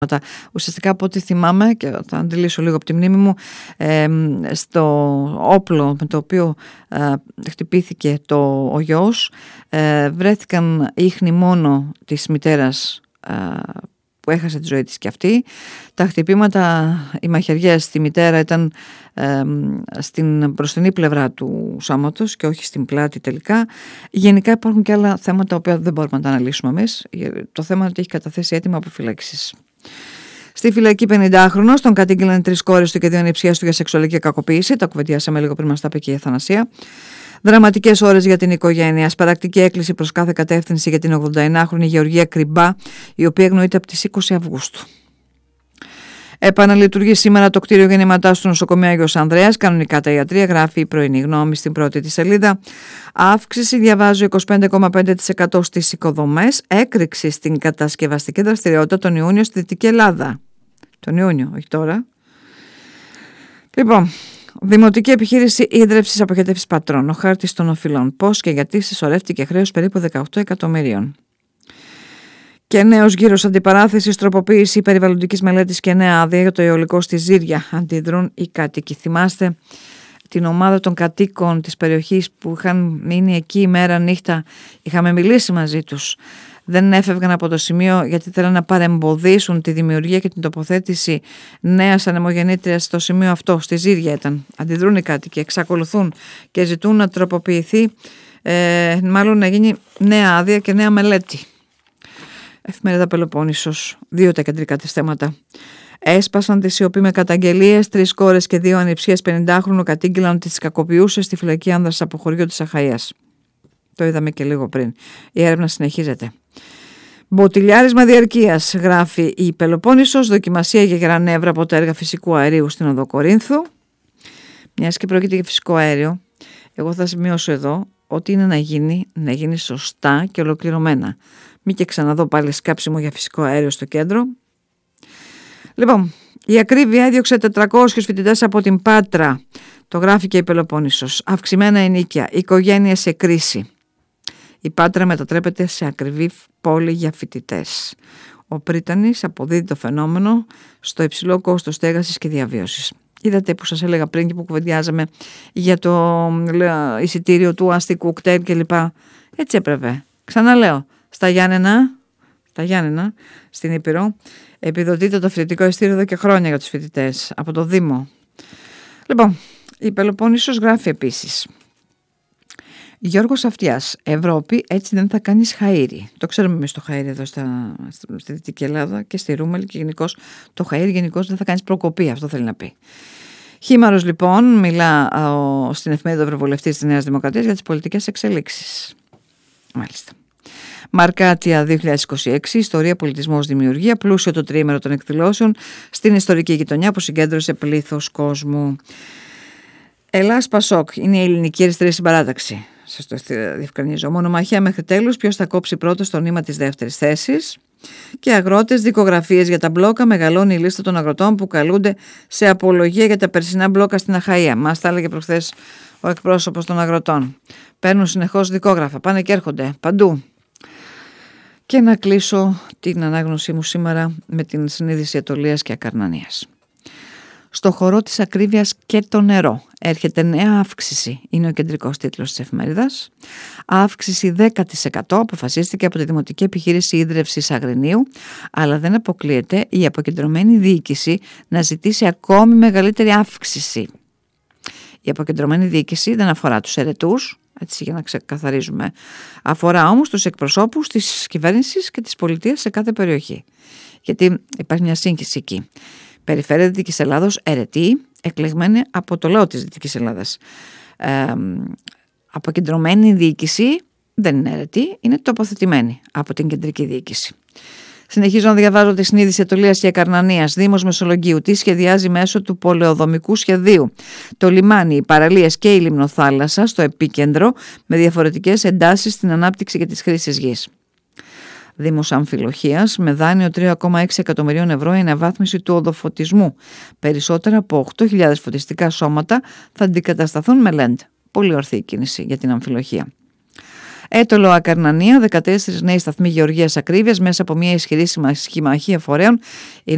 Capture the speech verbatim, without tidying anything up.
Ουσιαστικά από ό,τι θυμάμαι, και θα αντιλήσω λίγο από τη μνήμη μου, ε, στο όπλο με το οποίο ε, χτυπήθηκε το, ο γιος, ε, βρέθηκαν ίχνη μόνο της μητέρας ε, που έχασε τη ζωή της και αυτή. Τα χτυπήματα, οι μαχαιριές στη μητέρα ήταν ε, στην μπροστινή πλευρά του σώματος και όχι στην πλάτη τελικά. Γενικά υπάρχουν και άλλα θέματα τα οποία δεν μπορούμε να τα αναλύσουμε εμείς. Το θέμα είναι ότι έχει καταθέσει αίτημα αποφύλαξης. Στη φυλακή πενηντάχρονος τον κατήγγειλαν τρεις κόρες του και δύο ανιψιές του για σεξουαλική κακοποίηση. Τα κουβεντιάσαμε λίγο πριν, μας τα είπε και η Αθανασία. Δραματικές ώρες για την οικογένεια. Σπαρακτική έκκληση προς κάθε κατεύθυνση για την ογδοενάχρονη Γεωργία Κρυμπά, η οποία εγνοείται από τις είκοσι Αυγούστου. Επαναλειτουργεί σήμερα το κτίριο γεννήματά του νοσοκομείου Άγιος Ανδρέας. Κανονικά τα ιατρεία, γράφει η πρωινή γνώμη στην πρώτη τη σελίδα. Αύξηση, διαβάζω, είκοσι πέντε κόμμα πέντε τοις εκατό στις οικοδομές. Έκρηξη στην κατασκευαστική δραστηριότητα τον Ιούνιο στη Δυτική Ελλάδα. Τον Ιούνιο, όχι τώρα. Λοιπόν, δημοτική επιχείρηση ίδρυυσης αποχέτευσης πατρών. Ο χάρτης των οφειλών. Πώς και γιατί συσσωρεύτηκε χρέος περίπου δεκαοκτώ εκατομμυρίων. Και νέος γύρος αντιπαράθεσης, τροποποίηση περιβαλλοντικής μελέτης και νέα άδεια για το αιωλικό στη Ζήρια. Αντιδρούν οι κάτοικοι. Θυμάστε την ομάδα των κατοίκων της περιοχής που είχαν μείνει εκεί ημέρα νύχτα? Είχαμε μιλήσει μαζί τους. Δεν έφευγαν από το σημείο γιατί θέλουν να παρεμποδίσουν τη δημιουργία και την τοποθέτηση νέας ανεμογεννήτριας στο σημείο αυτό. Στη Ζήρια ήταν. Αντιδρούν οι κάτοικοι, εξακολουθούν και ζητούν να τροποποιηθεί, ε, μάλλον να γίνει νέα άδεια και νέα μελέτη. Εφημερίδα Πελοπόννησος, δύο τα κεντρικά της θέματα. Έσπασαν τη σιωπή με καταγγελίες. Τρεις κόρες και δύο ανιψιές πενηντάχρονου κατήγγειλαν ότι τις κακοποιούσε στη φυλακή άνδρας από χωριό της Αχαΐας. Το είδαμε και λίγο πριν. Η έρευνα συνεχίζεται. Μποτιλιάρισμα διαρκείας, γράφει η Πελοπόννησος. Δοκιμασία για γερά νεύρα από τα έργα φυσικού αερίου στην Οδό Κορίνθου. Μιας και πρόκειται για φυσικό αέριο, εγώ θα σημειώσω εδώ ότι είναι να γίνει, να γίνει σωστά και ολοκληρωμένα. Μη και ξαναδώ πάλι σκάψιμο για φυσικό αέριο στο κέντρο. Λοιπόν, η ακρίβεια έδιωξε τετρακόσιους φοιτητές από την Πάτρα. Το γράφει και η Πελοπόννησος. Αυξημένα ενοίκια, οικογένειες σε κρίση. Η Πάτρα μετατρέπεται σε ακριβή πόλη για φοιτητές. Ο Πρίτανης αποδίδει το φαινόμενο στο υψηλό κόστος στέγασης και διαβίωσης. Είδατε που σας έλεγα πριν και που κουβεντιάζαμε για το εισιτήριο του αστικού κτέλ κλπ. Έτσι έπρεπε. Ξαναλέω. Στα Γιάννενα, στα Γιάννενα, στην Ήπειρο, επιδοτείται το φοιτητικό ειστήριο εδώ και χρόνια για τους φοιτητές, από το Δήμο. Λοιπόν, η Πελοπόννησος γράφει επίσης. Γιώργος Αυτιάς, Ευρώπη, έτσι δεν θα κάνεις χαΐρι. Το ξέρουμε εμείς το χαΐρι εδώ στα, στη Δυτική Ελλάδα και στη Ρούμελ και γενικώς το χαΐρι γενικώς δεν θα κάνεις προκοπή, αυτό θέλει να πει. Χήμαρος λοιπόν μιλά ο, στην εφημερίδα Ευρωβουλευτής της Νέας Δημοκρατίας για τις πολιτικές εξελίξεις. Μάλιστα. Μαρκάτια δύο χιλιάδες είκοσι έξι, ιστορία, πολιτισμός, δημιουργία, πλούσιο το τριήμερο των εκδηλώσεων στην ιστορική γειτονιά που συγκέντρωσε πλήθος κόσμου. Ελλάς Πασόκ είναι η ελληνική αριστερή συμπαράταξη. Σας το διευκρινίζω. Μονομαχία μέχρι τέλους, ποιος θα κόψει πρώτο στο νήμα της δεύτερης θέσης. Και αγρότες, δικογραφίες για τα μπλόκα. Μεγαλώνει η λίστα των αγροτών που καλούνται σε απολογία για τα περσινά μπλόκα στην Αχαΐα. Μας τα έλεγε προχθές ο εκπρόσωπος των αγροτών. Παίρνουν συνεχώς δικόγραφα, πάνε και έρχονται παντού. Και να κλείσω την ανάγνωσή μου σήμερα με την συνείδηση ατολίας και ακαρνανίας. Στο χορό της ακρίβειας και το νερό έρχεται νέα αύξηση, είναι ο κεντρικός τίτλος της εφημερίδας. Αύξηση δέκα τοις εκατό αποφασίστηκε από τη Δημοτική Επιχείρηση Ίδρυυσης Αγρινίου, αλλά δεν αποκλείεται η αποκεντρωμένη διοίκηση να ζητήσει ακόμη μεγαλύτερη αύξηση. Η αποκεντρωμένη διοίκηση δεν αφορά τους ερετούς, έτσι για να ξεκαθαρίζουμε. Αφορά όμως τους εκπροσώπους της κυβέρνησης και της πολιτείας σε κάθε περιοχή. Γιατί υπάρχει μια σύγχυση εκεί. Περιφέρεια Δυτικής Ελλάδος, αιρετή, εκλεγμένη από το λαό της Δυτικής Ελλάδας. Ε, αποκεντρωμένη διοίκηση δεν είναι αιρετή, είναι τοποθετημένη από την κεντρική διοίκηση. Συνεχίζω να διαβάζω τη συνείδηση ατολίας και ακαρνανίας. Δήμος Μεσολογγίου τι σχεδιάζει μέσω του πολεοδομικού σχεδίου. Το λιμάνι, οι παραλίες και η λιμνοθάλασσα στο επίκεντρο με διαφορετικές εντάσεις στην ανάπτυξη και τις χρήσεις γης. Δήμος Αμφιλοχίας με δάνειο τρία κόμμα έξι εκατομμυρίων ευρώ η αναβάθμιση του οδοφωτισμού. Περισσότερα από οκτώ χιλιάδες φωτιστικά σώματα θα αντικατασταθούν με λεντ. Πολύ ορθή η κίνηση για την Αμφιλοχία. Έτολο Ακαρνανία, δεκατέσσερις νέοι σταθμοί γεωργίας ακρίβειας μέσα από μια ισχυρή συμμαχία φορέων.